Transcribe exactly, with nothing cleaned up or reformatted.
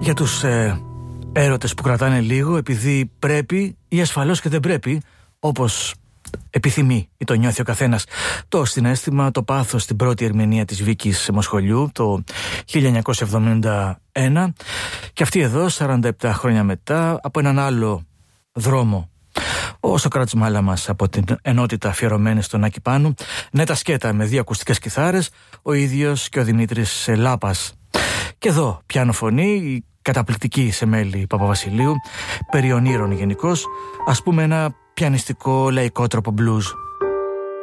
Για τους ε, έρωτες που κρατάνε λίγο επειδή πρέπει ή ασφαλώς και δεν πρέπει, όπως επιθυμεί ή το νιώθει ο καθένας, το συναίσθημα, το πάθος στην πρώτη ερμηνεία της Βίκης Μοσχολιού το χίλια εννιακόσια εβδομήντα ένα, και αυτή εδώ σαράντα επτά χρόνια μετά από έναν άλλο δρόμο. Ο Σοκράτης Μάλαμας από την ενότητα αφιερωμένη στον Άκη Πάνου, Νέτα Σκέτα με δύο ακουστικές κιθάρες, ο ίδιος και ο Δημήτρης Λάπας. Και εδώ πιάνο φωνή, η καταπληκτική Σεμέλη Παπαβασιλείου, περί ονείρων γενικώς, ας πούμε ένα πιανιστικό λαϊκό τρόπο blues.